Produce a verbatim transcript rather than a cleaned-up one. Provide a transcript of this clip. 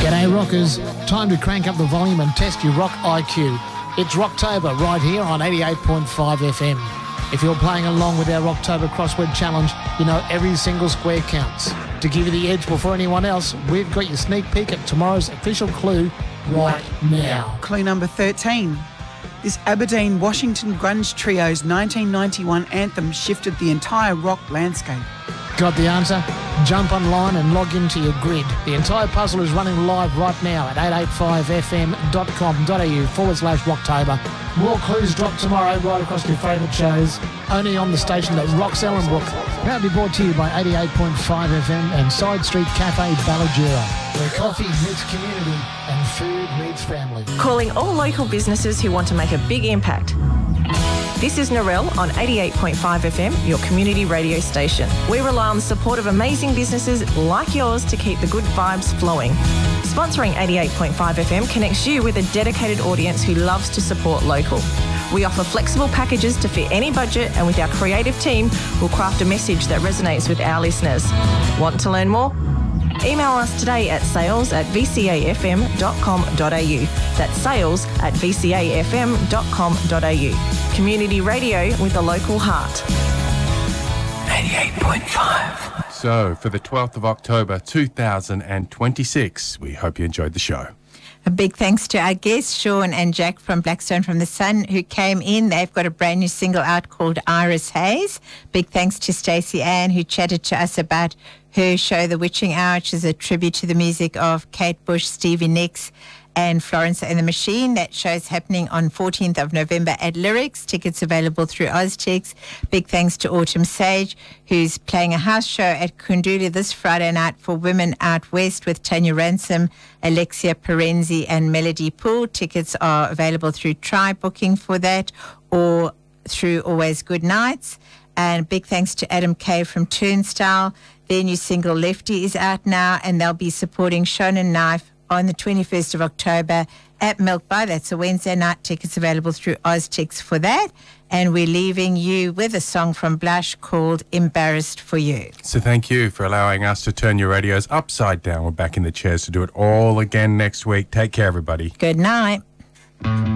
G'day rockers, time to crank up the volume and test your rock I Q. It's Rocktober right here on eighty-eight point five F M. If you're playing along with our Rocktober Crossword Challenge, you know every single square counts. To give you the edge before anyone else, we've got your sneak peek at tomorrow's official clue right now. Clue number thirteen. This Aberdeen Washington grunge trio's nineteen ninety-one anthem shifted the entire rock landscape. Got the answer? Jump online and log into your grid. The entire puzzle is running live right now at eight eight five f m dot com dot a u forward slash Rocktober. More clues drop tomorrow right across your favourite shows. Only on the station that rocks Ellenbrook. Proudly brought to you by eighty-eight point five F M and Side Street Cafe Ballajura, where coffee meets community and food meets family. Calling all local businesses who want to make a big impact. This is Narelle on eighty-eight point five F M, your community radio station. We rely on the support of amazing businesses like yours to keep the good vibes flowing. Sponsoring eighty-eight point five F M connects you with a dedicated audience who loves to support local. We offer flexible packages to fit any budget, and with our creative team, we'll craft a message that resonates with our listeners. Want to learn more? Email us today at sales at v c a f m dot com dot a u. That's sales at v c a f m dot com dot a u. Community radio with a local heart. eighty-eight point five. So, for the twelfth of October two thousand twenty-six, we hope you enjoyed the show. A big thanks to our guests, Sean and Jack from Blackstone from the Sun, who came in. They've got a brand new single out called Iris Hayes. Big thanks to Stacey Ann, who chatted to us about her show, The Witching Hour, which is a tribute to the music of Kate Bush, Stevie Nicks, and Florence and the Machine. That show's happening on fourteenth of November at Lyrics. Tickets available through Oztix. Big thanks to Autumn Sage, who's playing a house show at Kunduli this Friday night for Women Out West with Tanya Ransom, Alexia Perenzi, and Melody Poole. Tickets are available through Try Booking for that or through Always Good Nights. And big thanks to Adam Kay from Turnstile. Their new single Lefty is out now, and they'll be supporting Shonen Knife on the twenty-first of October at Milk Bar. That's a Wednesday night. Tickets available through Oztix for that. And we're leaving you with a song from Blush called Embarrassed for You. So thank you for allowing us to turn your radios upside down. We're back in the chairs to do it all again next week. Take care, everybody. Good night.